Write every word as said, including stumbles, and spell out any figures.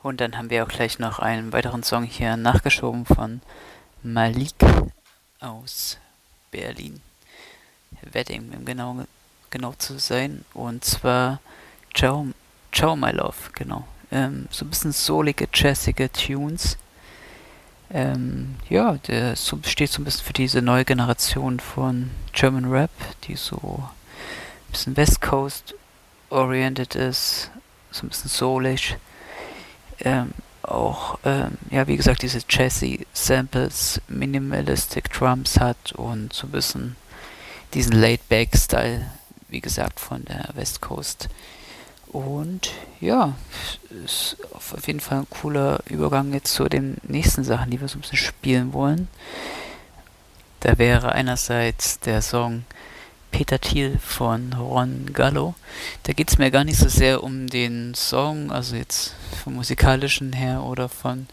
Und dann haben wir auch gleich noch einen weiteren Song hier nachgeschoben von Malik aus Berlin. Wedding, um genau, genau zu sein. Und zwar Ciao, Ciao My Love, genau. Ähm, so ein bisschen soulige, jazzige Tunes. Ähm, ja, der so, steht so ein bisschen für diese neue Generation von German Rap, die so ein bisschen West Coast oriented ist, so ein bisschen soulig. Ähm, auch, ähm, ja, wie gesagt, diese Jazzy Samples, Minimalistic Drums hat und so ein bisschen diesen Laid-Back-Style, wie gesagt, von der West Coast. Und ja, ist auf jeden Fall ein cooler Übergang jetzt zu den nächsten Sachen, die wir so ein bisschen spielen wollen. Da wäre einerseits der Song Peter Thiel von Ron Gallo. Da geht es mir gar nicht so sehr um den Song, also jetzt vom musikalischen her oder von